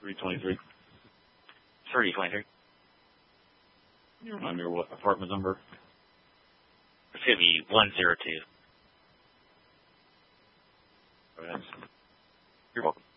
323. 323. Can you remind me what apartment number? It's going to be 102. Go ahead. You're welcome.